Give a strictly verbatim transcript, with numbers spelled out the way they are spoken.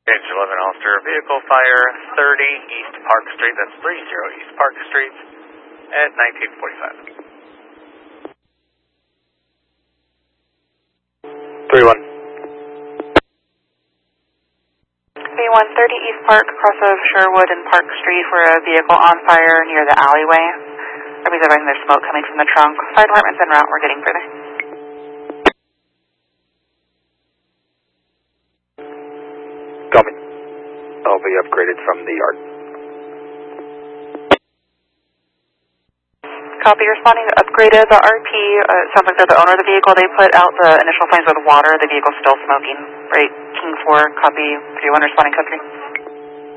Danger eleven Ulster, vehicle fire thirty East Park Street, that's three zero East Park Street at nineteen forty-five. three one. three one thirty East Park, cross of Sherwood and Park Street for a vehicle on fire near the alleyway. I'll be observing there's smoke coming from the trunk. Fire department's en route, we're getting further. Copy. I'll be upgraded from the yard. Copy, responding to upgraded. The R P, uh, sounds like they're the owner of the vehicle. They put out the initial flames with water. The vehicle's still smoking. Right, King four, copy, three one, responding code three.